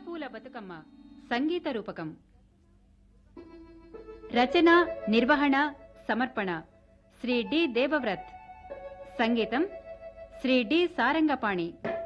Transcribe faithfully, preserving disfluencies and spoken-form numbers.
మల్లెపూల బతుకమ్మ సంగీత రూపకం. రచన, నిర్వహణ, సమర్పణ శ్రీ డి దేవవ్రత్. సంగీతం శ్రీ డి సారంగపాణి.